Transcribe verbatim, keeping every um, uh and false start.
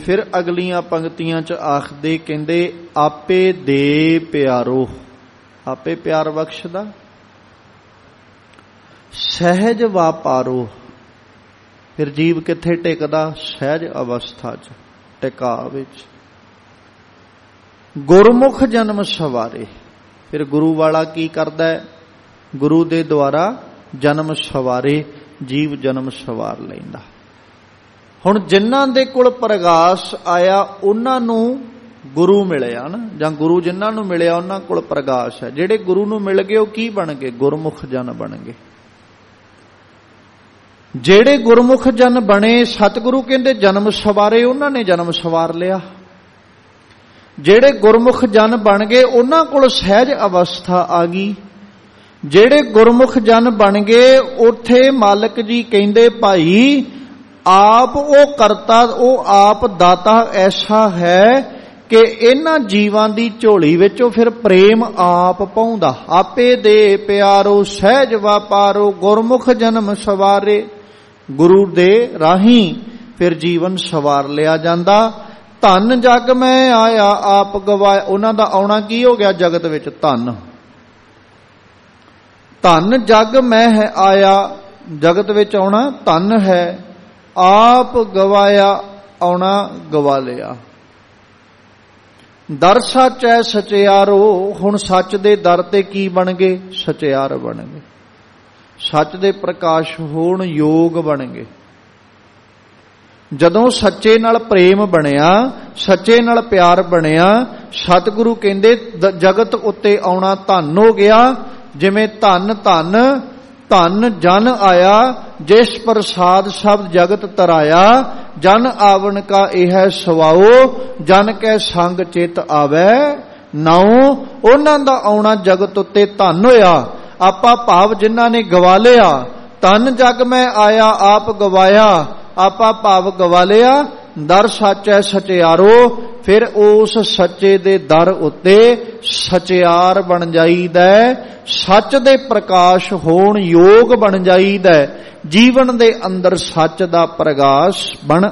फिर अगलियां पंक्तियां च आखदे कहंदे आपे दे प्यारो, आपे प्यार बख्शदा, सहज वापारो। फिर जीव किथे टिकदा? सहज अवस्था च, टिका विच। गुरमुख जन्म सवारे, फिर गुरु वाला की करदा है? गुरु दे द्वारा जन्म सवारे, जीव जन्म सवार लैंदा। हुण जिन्हां दे कोल प्रगाश आया उन्हां नूं गुरु मिलिया ना, जां गुरु जिन्हां नूं मिलिया उन्हां कोल प्रगाश है। जिहड़े गुरु नूं मिल गए वो की बन गए? गुरमुख जन बन गए। जिहड़े गुरमुख जन बने, सतगुरु कहंदे जन्म सवारे, उन्हां ने जन्म सवार लिया। जिहड़े गुरमुख जन बन गए उन्हां कोल सहज अवस्था आ गई। जिहड़े गुरमुख जन बन गए उत्थे मालक जी कहंदे भाई आप वो करता, वो आप दाता ऐसा है कि इन्हां जीवां दी झोली विचों फिर प्रेम आप पाउंदा। आपे दे प्यारो सहज वापारो, गुरमुख जन्म सवारे। गुरु दे राही फिर जीवन सवार लिया जांदा। धन जग मैं आया आप गवाया, उन्हां दा आउणा की हो गया जगत विच? धन। धन जग मैं है आया, जगत विच आउणा धन है। आप गवाया, आउणा गवा लिया। दर सच है सचियारो, हुण सच दे दर ते की बन गए? सचियार बन गए। सच दे प्रकाश होण योग बन गए। जदों सच्चे नाल प्रेम बनिया, सच्चे नाल प्यार बनिया, सतगुरु कहंदे जगत उत्ते आउणा धन हो गया। जिवें धन धन धन जन आया, जिस प्रसाद शब्द जगत तराया। जन आवन का यह सवाओ, जन कै संग चित आवे नाओ। उन्हां दा आउणा जगत उत्ते धन होया। आपा भाव जिन्हां ने गवा लिया। धन जग मैं आया आप गवाया, आपा भाव गवा लिया। दर सच है सचियारो, फिर उस सच्चे दे दर उत्ते सचियार बन जाईदा। सच दे प्रकाश होण योग बन जाईदा। जीवन दे अंदर सच दा प्रकाश बन